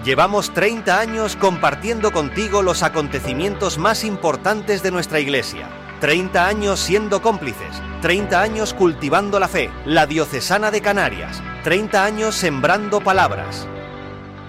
Llevamos 30 años compartiendo contigo los acontecimientos más importantes de nuestra Iglesia. 30 años siendo cómplices, 30 años cultivando la fe, la Diocesana de Canarias, 30 años sembrando palabras.